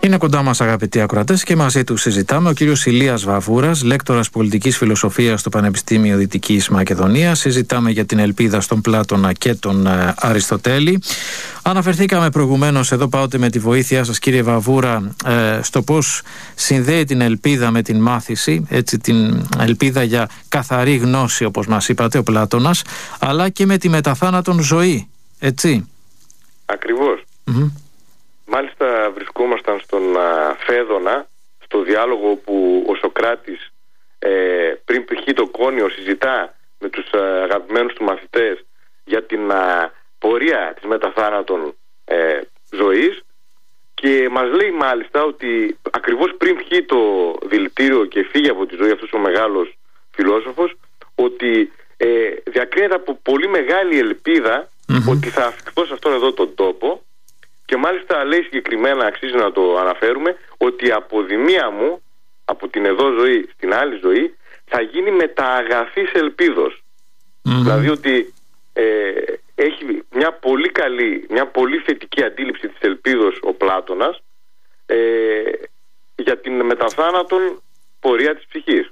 Είναι κοντά μας, αγαπητοί ακροατές, και μαζί του συζητάμε ο κύριος Ηλίας Βαβούρας, λέκτορας πολιτικής φιλοσοφίας στο Πανεπιστήμιο Δυτικής Μακεδονίας. Συζητάμε για την ελπίδα στον Πλάτωνα και τον Αριστοτέλη. Αναφερθήκαμε προηγουμένως, εδώ πάωτε με τη βοήθειά σας, κύριε Βαβούρα, στο πώς συνδέει την ελπίδα με την μάθηση, έτσι, την ελπίδα για καθαρή γνώση, όπως μας είπατε, ο Πλάτωνας, αλλά και με τη μεταθάνατον ζωή, έτσι. Ακριβώς. Μάλιστα βρισκόμασταν στον Φέδωνα, στο διάλογο όπου ο Σωκράτης πριν πηχεί το Κόνιο συζητά με τους αγαπημένους του μαθητές για την πορεία της μεταθάνατον ζωής, και μας λέει μάλιστα ότι ακριβώς πριν πηχεί το δηλητήριο και φύγει από τη ζωή αυτός ο μεγάλος φιλόσοφος, ότι διακρίνεται από πολύ μεγάλη ελπίδα ότι θα αφιχθώ σε αυτόν εδώ τον τόπο. Και μάλιστα λέει συγκεκριμένα, αξίζει να το αναφέρουμε, ότι η αποδημία μου από την εδώ ζωή στην άλλη ζωή θα γίνει με τα αγαθής ελπίδος. Δηλαδή ότι έχει μια πολύ καλή, μια πολύ θετική αντίληψη της ελπίδος ο Πλάτωνας για την μεταθάνατον πορεία της ψυχής.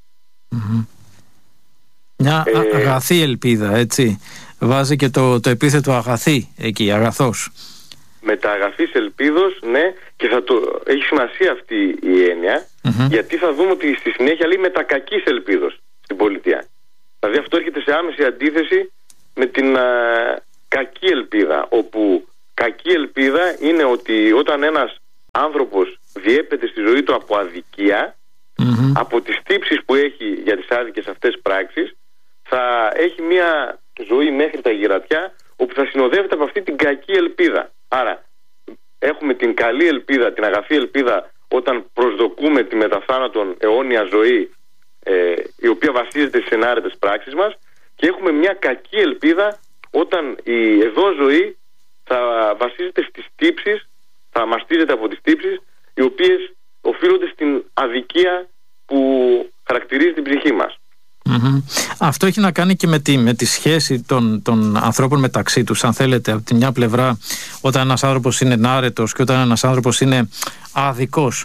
Μια αγαθή ελπίδα, έτσι. Βάζει και το επίθετο αγαθή εκεί, αγαθός. Με τα αγαθής ελπίδος, ναι, και έχει σημασία αυτή η έννοια, γιατί θα δούμε ότι στη συνέχεια λέει με τα κακής ελπίδος στην πολιτεία. Δηλαδή αυτό έρχεται σε άμεση αντίθεση με την κακή ελπίδα, όπου κακή ελπίδα είναι ότι όταν ένας άνθρωπος διέπεται στη ζωή του από αδικία, από τις τύψεις που έχει για τις άδικες αυτές πράξεις, θα έχει μια ζωή μέχρι τα γυρατιά όπου θα συνοδεύεται από αυτή την κακή ελπίδα. Άρα έχουμε την καλή ελπίδα, την αγαθή ελπίδα όταν προσδοκούμε τη μεταθάνατον αιώνια ζωή, η οποία βασίζεται στις ενάρετες πράξεις μας, και έχουμε μια κακή ελπίδα όταν η εδώ ζωή θα βασίζεται στις τύψεις, θα μαστίζεται από τις τύψεις οι οποίες οφείλονται στην αδικία που χαρακτηρίζει την ψυχή μας. Αυτό έχει να κάνει και με τη σχέση των ανθρώπων μεταξύ τους, αν θέλετε. Από τη μια πλευρά, όταν ένας άνθρωπος είναι ενάρετος και όταν ένας άνθρωπος είναι άδικος.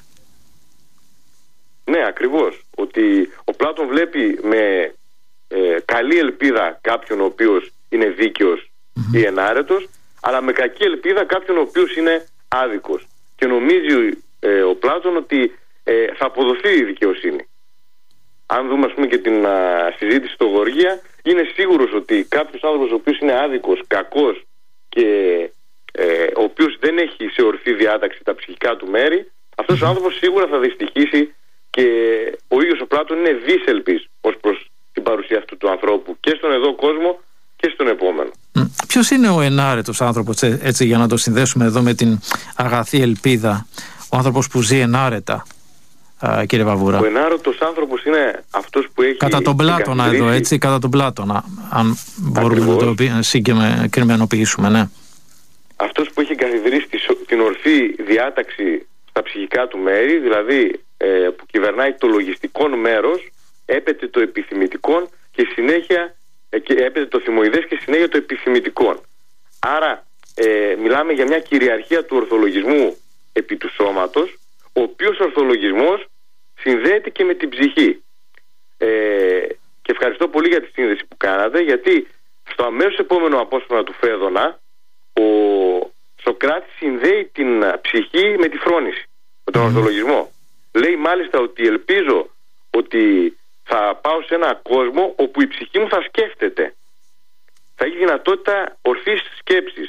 Ναι, ακριβώς. Ότι ο Πλάτων βλέπει με καλή ελπίδα κάποιον ο οποίος είναι δίκαιος ή ενάρετος, αλλά με κακή ελπίδα κάποιον ο οποίος είναι άδικος. Και νομίζει ο Πλάτων ότι θα αποδοθεί η δικαιοσύνη. Αν δούμε, ας πούμε, και την συζήτηση στο Γοργία, είναι σίγουρος ότι κάποιος άνθρωπος ο οποίος είναι άδικος, κακός και ο οποίος δεν έχει σε ορθή διάταξη τα ψυχικά του μέρη, αυτός ο άνθρωπος σίγουρα θα δυστυχήσει, και ο ίδιος ο Πλάτων είναι δίσελπης ως προς την παρουσία αυτού του ανθρώπου και στον εδώ κόσμο και στον επόμενο. Ποιος είναι ο ενάρετος άνθρωπος, έτσι, για να το συνδέσουμε εδώ με την αγαθή ελπίδα, ο άνθρωπος που ζει ενάρετα, κύριε Βαβούρα? Ο ενάρετος άνθρωπος είναι αυτός που έχει... Κατά τον Πλάτωνα εδώ, έτσι, κατά τον Πλάτωνα, αν μπορούμε να το συγκεκριμενοποιήσουμε, ναι. Αυτός που έχει καθιδρύσει την ορθή διάταξη στα ψυχικά του μέρη, δηλαδή που κυβερνάει το λογιστικό μέρος, έπεται το επιθυμητικό και συνέχεια έπεται το θυμοειδές και συνέχεια το επιθυμητικό. Άρα μιλάμε για μια κυριαρχία του ορθολογισμού επί του σώματος, ο οποίος ορθολογισμός συνδέεται και με την ψυχή. Και ευχαριστώ πολύ για τη σύνδεση που κάνατε, γιατί στο αμέσως επόμενο απόσπασμα του Φέδωνα ο Σωκράτης συνδέει την ψυχή με τη φρόνηση, με τον ορθολογισμό. Λέει μάλιστα ότι ελπίζω ότι θα πάω σε ένα κόσμο όπου η ψυχή μου θα σκέφτεται, θα έχει δυνατότητα ορθής σκέψης,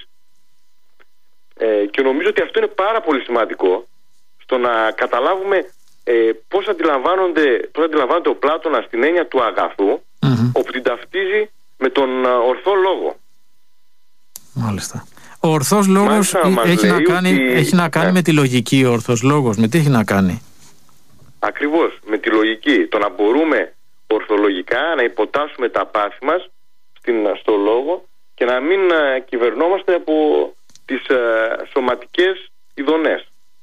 και νομίζω ότι αυτό είναι πάρα πολύ σημαντικό στο να καταλάβουμε πώς αντιλαμβάνεται ο Πλάτωνας στην έννοια του αγαθού, όπου την ταυτίζει με τον ορθό λόγο. Μάλιστα. Ο ορθός λόγος έχει να κάνει με τη λογική. Ο ορθός λόγος με τι έχει να κάνει? Ακριβώς, με τη λογική. Το να μπορούμε ορθολογικά να υποτάσσουμε τα πάθη μας στο λόγο και να μην κυβερνόμαστε από τις σωματικές ειδονές.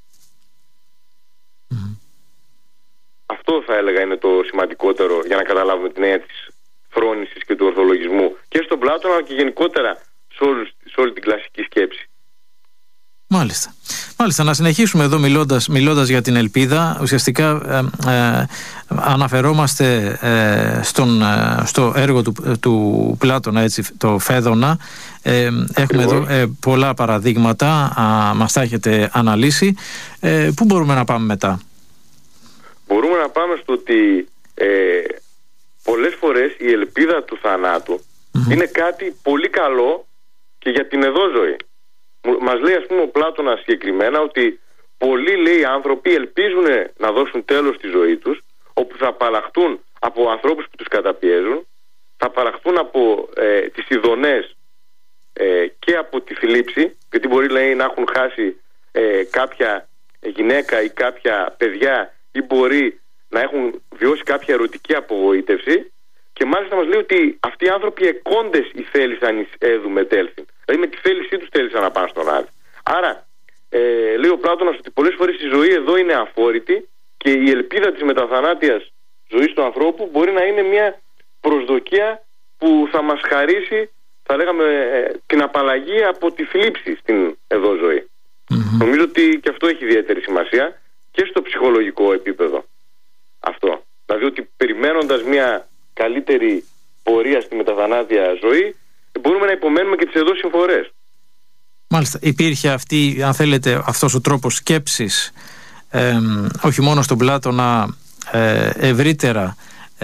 Αυτό θα έλεγα είναι το σημαντικότερο για να καταλάβουμε την έννοια της φρόνησης και του ορθολογισμού και στον Πλάτωνα, αλλά και γενικότερα σε όλη την κλασική σκέψη. Μάλιστα. Μάλιστα, να συνεχίσουμε εδώ μιλώντας για την ελπίδα. Ουσιαστικά αναφερόμαστε στο έργο του Πλάτωνα, έτσι, το Φέδωνα. Έχουμε εδώ πολλά παραδείγματα, μας τα έχετε αναλύσει. Πού μπορούμε να πάμε μετά? Μπορούμε να πάμε στο ότι πολλές φορές η ελπίδα του θανάτου είναι κάτι πολύ καλό και για την εδώ ζωή. Μας λέει, ας πούμε, ο Πλάτωνας συγκεκριμένα ότι πολλοί, λέει, άνθρωποι ελπίζουν να δώσουν τέλος στη ζωή τους, όπου θα απαλλαχτούν από ανθρώπους που τους καταπιέζουν, θα απαλλαχτούν από τις ειδονές και από τη θλίψη, γιατί μπορεί, λέει, να έχουν χάσει κάποια γυναίκα ή κάποια παιδιά, ή μπορεί να έχουν βιώσει κάποια ερωτική απογοήτευση, και μάλιστα μας λέει ότι αυτοί οι άνθρωποι εκόντες οι θέλησαν εις έδου μετέλθην. Δηλαδή με τη θέλησή τους θέλησαν να πάνε στον Άδη. Άρα λέει ο Πλάτωνας ότι πολλές φορές η ζωή εδώ είναι αφόρητη και η ελπίδα της μεταθανάτιας ζωής του ανθρώπου μπορεί να είναι μια προσδοκία που θα μας χαρίσει, θα λέγαμε, την απαλλαγή από τη θλίψη στην εδώ ζωή. Νομίζω ότι και αυτό έχει ιδιαίτερη σημασία και στο ψυχολογικό επίπεδο αυτό. Δηλαδή ότι περιμένοντας μια καλύτερη πορεία στη μεταθανάτια ζωή, μπορούμε να υπομένουμε και τις εδώ συμφορές. Μάλιστα. Υπήρχε αυτή, αν θέλετε, αυτός ο τρόπος σκέψης, όχι μόνο στον Πλάτωνα, ευρύτερα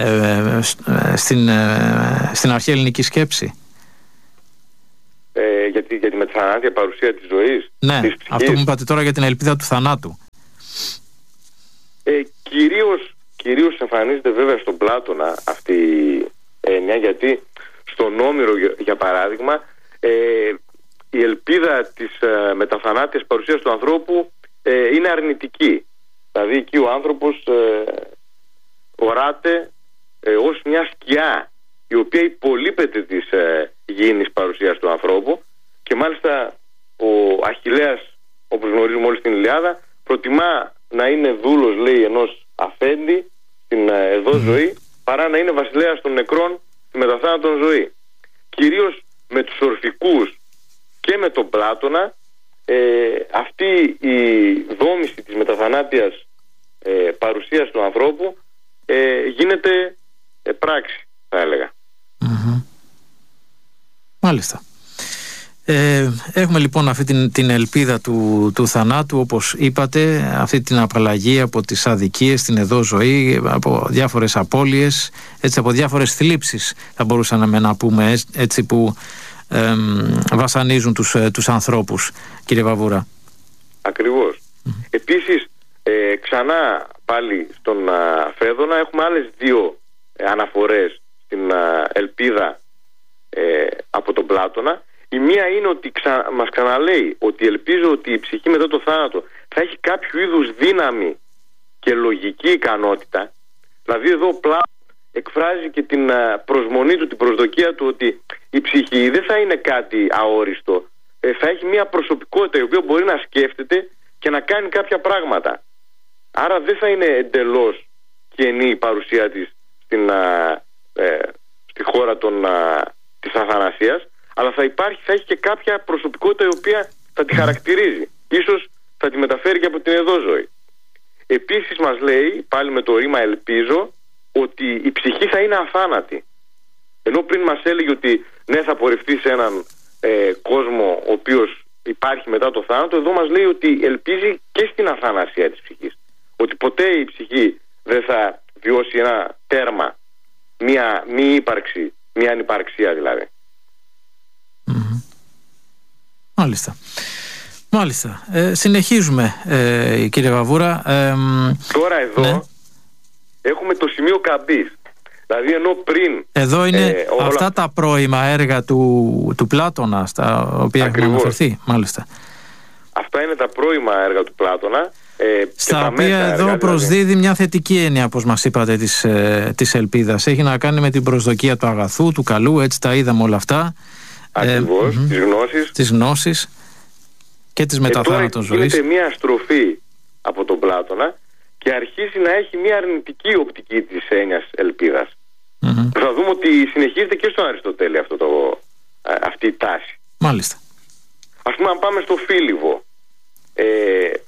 στην αρχαία ελληνική σκέψη. Για τη μεταθανάτια παρουσία της ζωής. Ναι, αυτό που μου είπατε τώρα για την ελπίδα του θανάτου. Κυρίως εμφανίζεται βέβαια στον Πλάτωνα αυτή η έννοια, γιατί στον Όμηρο, για παράδειγμα, η ελπίδα της μεταθανάτιας παρουσίας του ανθρώπου είναι αρνητική. Δηλαδή εκεί ο άνθρωπος οράται ως μια σκιά η οποία υπολείπεται της γήινης παρουσίας του ανθρώπου, και μάλιστα ο Αχιλλέας, όπως γνωρίζουμε όλοι στην Ιλιάδα, προτιμά να είναι δούλος, λέει, ενός αφέντη στην εδώ ζωή, παρά να είναι βασιλέας των νεκρών στη μεταθάνατον ζωή. Κυρίως με τους ορφικούς και με τον Πλάτωνα, αυτή η δόμηση της μεταθανάτιας παρουσίας του ανθρώπου γίνεται πράξη, θα έλεγα. Μάλιστα. Έχουμε λοιπόν αυτή την ελπίδα του θανάτου, όπως είπατε, αυτή την απαλλαγή από τις αδικίες, την εδώ ζωή, από διάφορες απώλειες, έτσι, από διάφορες θλίψεις, θα μπορούσαμε να πούμε, έτσι, που βασανίζουν τους ανθρώπους, κύριε Βαβούρα. Ακριβώς. Επίσης, ξανά πάλι στον Φέδωνα έχουμε άλλες δύο αναφορές στην ελπίδα από τον Πλάτωνα. Η μία είναι ότι μας ξαναλέει ότι ελπίζω ότι η ψυχή μετά το θάνατο θα έχει κάποιο είδους δύναμη και λογική ικανότητα. Δηλαδή εδώ ο Πλάτων εκφράζει και την προσμονή του, την προσδοκία του ότι η ψυχή δεν θα είναι κάτι αόριστο, θα έχει μια προσωπικότητα η οποία μπορεί να σκέφτεται και να κάνει κάποια πράγματα. Άρα δεν θα είναι εντελώς κενή η παρουσία της στη χώρα της αθανασίας, αλλά θα έχει και κάποια προσωπικότητα η οποία θα τη χαρακτηρίζει. Ίσως θα τη μεταφέρει και από την εδώ ζωή. Επίσης μας λέει, πάλι με το ρήμα ελπίζω, ότι η ψυχή θα είναι αθάνατη. Ενώ πριν μας έλεγε ότι ναι, θα πορευτεί σε έναν κόσμο ο οποίος υπάρχει μετά το θάνατο, εδώ μας λέει ότι ελπίζει και στην αθανασία της ψυχής. Ότι ποτέ η ψυχή δεν θα βιώσει ένα τέρμα, μια μη ύπαρξη, μια ανυπαρξία δηλαδή. Μάλιστα. Συνεχίζουμε, κύριε Βαβούρα. Τώρα εδώ έχουμε το σημείο καμπής. Δηλαδή ενώ πριν... Εδώ είναι αυτά τα πρώιμα έργα του Πλάτωνα, στα οποία έχουμε αναφερθεί. Μάλιστα. Αυτά είναι τα πρώιμα έργα του Πλάτωνα. Στα οποία εδώ προσδίδει μια θετική έννοια, όπως μας είπατε, της ελπίδας. Έχει να κάνει με την προσδοκία του αγαθού, του καλού, έτσι τα είδαμε όλα αυτά. Ακριβώς, τις γνώσεις και της μεταθάνατος ζωής. Γίνεται μια στροφή από τον Πλάτωνα και αρχίζει να έχει μια αρνητική οπτική της έννοιας ελπίδας. Θα δούμε ότι συνεχίζεται και στον Αριστοτέλη αυτή η τάση. Μάλιστα. Ας πούμε, αν πάμε στο Φίλιβο,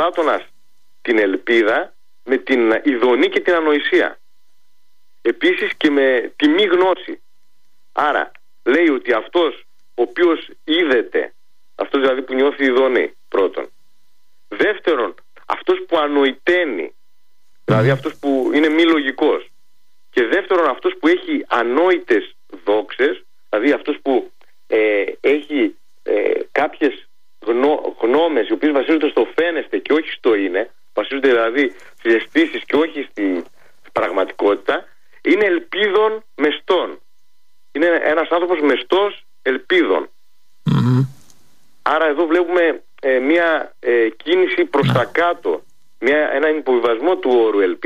Πλάτωνας την ελπίδα με την ειδονή και την ανοησία. Επίσης και με τη μη γνώση. Άρα λέει ότι αυτός ο οποίος είδεται, αυτός δηλαδή που νιώθει ειδονή, πρώτον. Δεύτερον, αυτός που ανοηταίνει, δηλαδή αυτός που είναι μη λογικός. Και δεύτερον, αυτός που έχει ανόητες δόξες, δηλαδή αυτός που έχει κάποιες γνώμες οι οποίες βασίζονται στο φαίνεστε και όχι στο είναι, βασίζονται δηλαδή στις αισθήσεις και όχι στη πραγματικότητα, είναι ελπίδων μεστών. Είναι ένας άνθρωπος μεστός ελπίδων. Άρα εδώ βλέπουμε μια κίνηση προς τα κάτω, έναν υποβιβασμό του όρου ελπίδα.